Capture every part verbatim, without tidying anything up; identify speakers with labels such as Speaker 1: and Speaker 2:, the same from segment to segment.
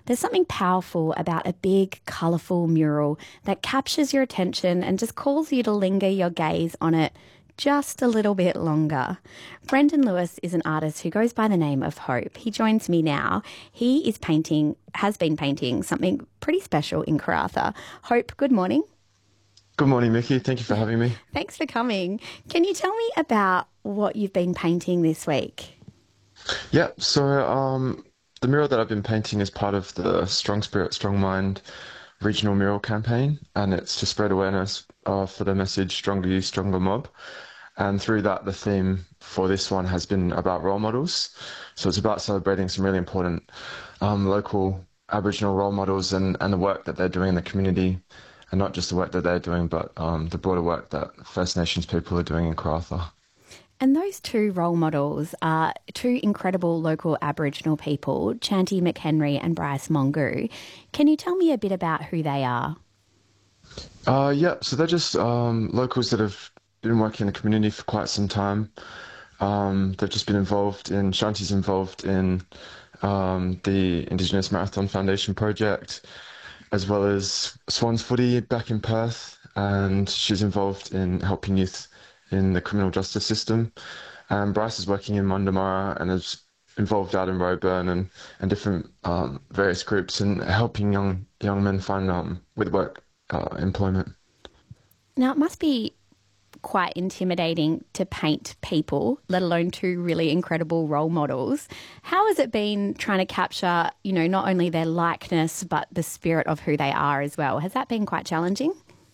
Speaker 1: There's something powerful about a big, colourful mural that captures your attention and just calls you to linger your gaze on it just a little bit longer. Brendan Lewis is an artist who goes by the name of Hope. He joins me now. He is painting, has been painting something pretty special in Karratha. Hope, good morning.
Speaker 2: Good morning, Mickey. Thank you for having me.
Speaker 1: Thanks for coming. Can you tell me about what you've been painting this week?
Speaker 2: Yeah, so um, the mural that I've been painting is part of the Strong Spirit, Strong Mind regional mural campaign, and it's to spread awareness uh, for the message Stronger You, Stronger Mob. And through that, the theme for this one has been about role models. So it's about celebrating some really important um, local Aboriginal role models and, and the work that they're doing in the community, and not just the work that they're doing, but um, the broader work that First Nations people are doing in Karratha.
Speaker 1: And those two role models are two incredible local Aboriginal people, Chanty McHenry and Bryce Mongu. Can you tell me a bit about who they are?
Speaker 2: Uh, yeah, so they're just um, locals that have been working in the community for quite some time. Um, they've just been involved in, Shanti's involved in um, the Indigenous Marathon Foundation project, as well as Swans Footy back in Perth, and she's involved in helping youth in the criminal justice system. And Bryce is working in Mundamara and is involved out in Roebourne and, and different um, various groups and helping young young men find um, with work uh, employment.
Speaker 1: Now, it must be quite intimidating to paint people, let alone two really incredible role models. How has it been trying to capture, you know, not only their likeness, but the spirit of who they are as well? Has that been quite challenging?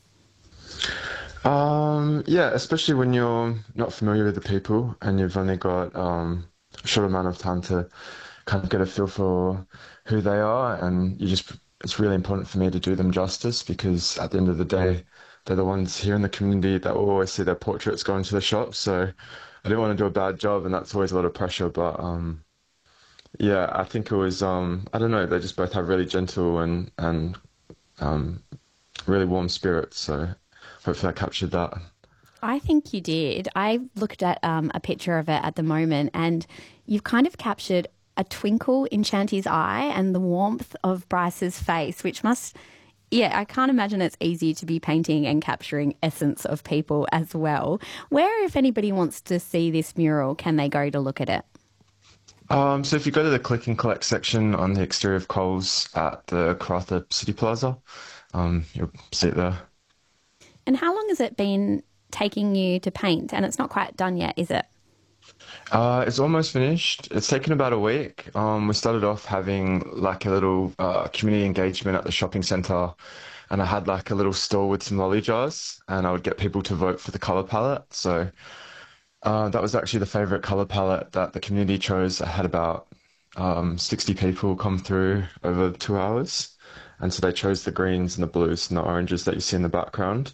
Speaker 2: Um, yeah, especially when you're not familiar with the people and you've only got um, a short amount of time to kind of get a feel for who they are, and you just it's really important for me to do them justice because at the end of the day, they're the ones here in the community that will always see their portraits going to the shop. So I didn't want to do a bad job, and that's always a lot of pressure. But um, yeah, I think it was um, I don't know. They just both have really gentle and and um, really warm spirits. So hopefully I captured that.
Speaker 1: I think you did. I looked at um, a picture of it at the moment, and you've kind of captured a twinkle in Chanty's eye and the warmth of Bryce's face, which must, yeah, I can't imagine it's easy to be painting and capturing essence of people as well. Where, if anybody wants to see this mural, can they go to look at it?
Speaker 2: Um, so if you go to the click and collect section on the exterior of Coles at the Karratha City Plaza, um, you'll see it there.
Speaker 1: And how long has it been taking you to paint? And it's not quite done yet, is it?
Speaker 2: Uh, it's almost finished. It's taken about a week. Um, we started off having like a little uh, community engagement at the shopping centre, and I had like a little store with some lolly jars, and I would get people to vote for the colour palette. So uh, that was actually the favourite colour palette that the community chose. I had about um, sixty people come through over two hours, and so they chose the greens and the blues and the oranges that you see in the background.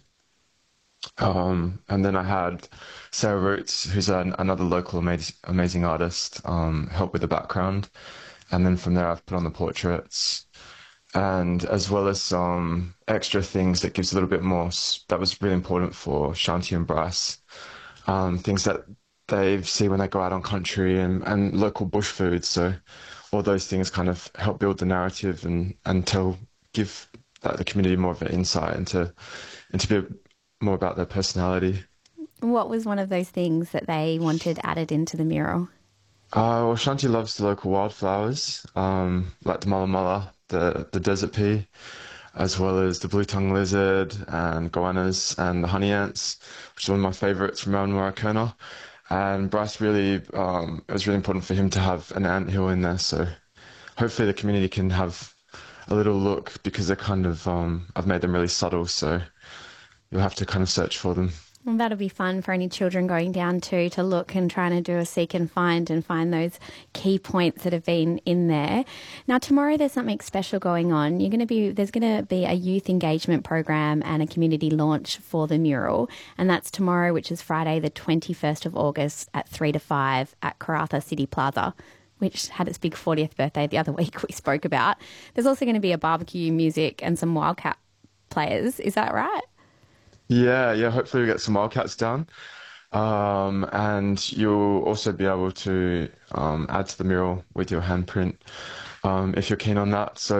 Speaker 2: Um, and then I had Sarah Roots, who's an, another local amaz amazing artist, um, help with the background. And then from there, I've put on the portraits, and as well as some extra things that gives a little bit more. s- That was really important for Shanti and Bryce. Um, things that they see when they go out on country and, and local bush foods. So all those things kind of help build the narrative and, and tell, give uh, the community more of an insight into, into be more about their personality.
Speaker 1: What was one of those things that they wanted added into the mural?
Speaker 2: Uh, well, Shanti loves the local wildflowers, um, like the mulla mulla, the, the desert pea, as well as the blue-tongued lizard and goannas and the honey ants, which is one of my favourites from around Morakona. And Bryce really, um, it was really important for him to have an ant hill in there. So hopefully the community can have a little look because they're kind of, um, I've made them really subtle. So you'll have to kind of search for them.
Speaker 1: Well, that'll be fun for any children going down to to look and trying to do a seek and find and find those key points that have been in there. Now, tomorrow there's something special going on. You're going to be there's going to be a youth engagement program and a community launch for the mural, and that's tomorrow, which is Friday, the twenty-first of August at three to five at Karratha City Plaza, which had its big fortieth birthday the other week we spoke about. There's also going to be a barbecue, music, and some Wildcat players. Is that right?
Speaker 2: Yeah, yeah. Hopefully we get some wildcats down. Um, and you'll also be able to um, add to the mural with your handprint um, if you're keen on that. So